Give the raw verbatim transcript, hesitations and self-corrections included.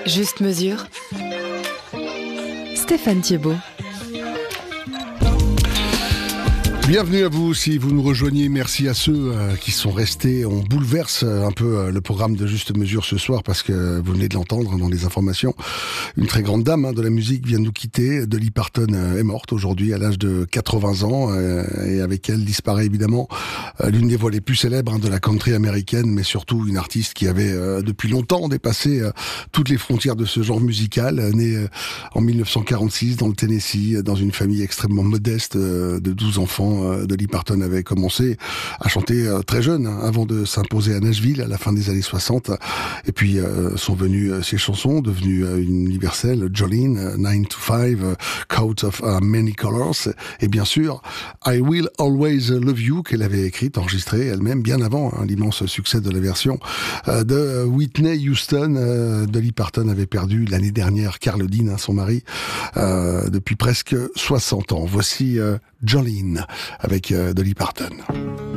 Juste mesure. Stéphane Thiebaud. Bienvenue à vous si vous nous rejoignez. Merci à ceux euh, qui sont restés. On bouleverse un peu euh, le programme de Juste Mesure ce soir parce que vous venez de l'entendre dans les informations. Une très grande dame hein, de la musique vient de nous quitter. Dolly Parton euh, est morte aujourd'hui à l'âge de quatre-vingts ans euh, et avec elle disparaît évidemment euh, l'une des voix les plus célèbres hein, de la country américaine, mais surtout une artiste qui avait euh, depuis longtemps dépassé euh, toutes les frontières de ce genre musical. Euh, née euh, en mille neuf cent quarante-six dans le Tennessee, dans une famille extrêmement modeste euh, de douze enfants. Dolly Parton avait commencé à chanter très jeune, avant de s'imposer à Nashville à la fin des années soixante. Et puis euh, sont venues ces chansons, devenues universelles, Jolene, nine to five, Coat of uh, Many Colors, et bien sûr I Will Always Love You, qu'elle avait écrite, enregistrée elle-même bien avant hein, l'immense succès de la version euh, de Whitney Houston. Euh, Dolly Parton avait perdu l'année dernière Carl Dean, hein, son mari, euh, depuis presque soixante ans. Voici euh, Jolene avec euh, Dolly Parton.